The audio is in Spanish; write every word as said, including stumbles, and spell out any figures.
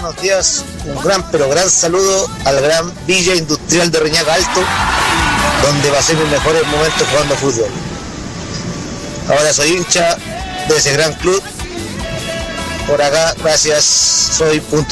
buenos días. Un gran, pero gran saludo al gran Villa Industrial de Reñaca Alto, donde pasé mis mejores momentos jugando fútbol. Ahora soy hincha de ese gran club. Por acá, gracias, soy punto